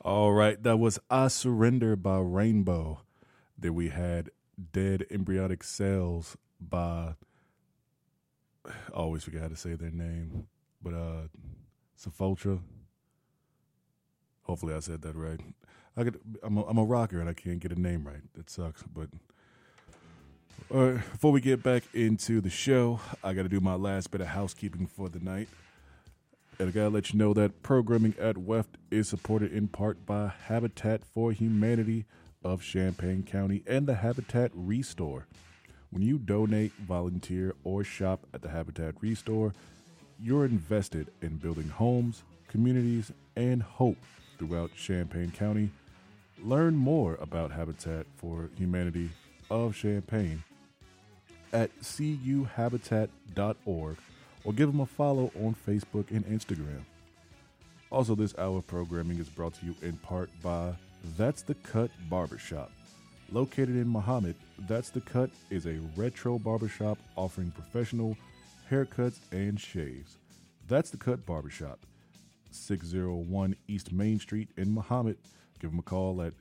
All right, that was I Surrender by Rainbow. Then we had Dead Embryonic Cells by, I always forget how to say their name, but Sepultura. Hopefully I said that right. I'm a rocker and I can't get a name right. That sucks, but before we get back into the show, I got to do my last bit of housekeeping for the night. And I got to let you know that programming at WEFT is supported in part by Habitat for Humanity of Champaign County and the Habitat Restore. When you donate, volunteer, or shop at the Habitat Restore, you're invested in building homes, communities, and hope throughout Champaign County. Learn more about Habitat for Humanity of Champaign at cuhabitat.org or give them a follow on Facebook and Instagram. Also, this hour of programming is brought to you in part by That's the Cut Barbershop. Located in Muhammad, That's the Cut is a retro barbershop offering professional haircuts and shaves. That's the Cut Barbershop, 601 East Main Street in Muhammad. Give them a call at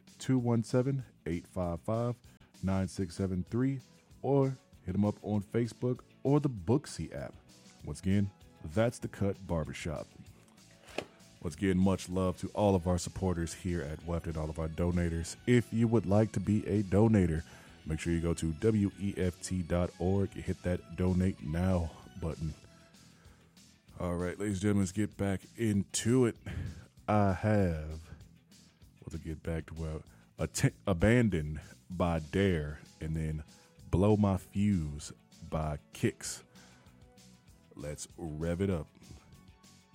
217-855-9673 or hit them up on Facebook or the Booksy app. Once again, That's the Cut Barbershop. Once again, much love to all of our supporters here at WEFT and all of our donators. If you would like to be a donator, make sure you go to WEFT.org and hit that Donate Now button. All right, ladies and gentlemen, let's get back into it. I have, let's get back to Abandoned by Dare, and then Blow My Fuse by Kicks. Let's rev it up.